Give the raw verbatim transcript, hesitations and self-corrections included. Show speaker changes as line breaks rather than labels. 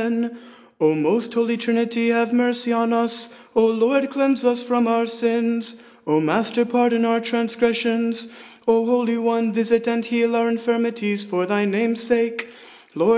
Amen. O most holy Trinity, have mercy on us. O Lord, cleanse us from our sins. O Master, pardon our transgressions. O Holy One, visit and heal our infirmities for thy name's sake.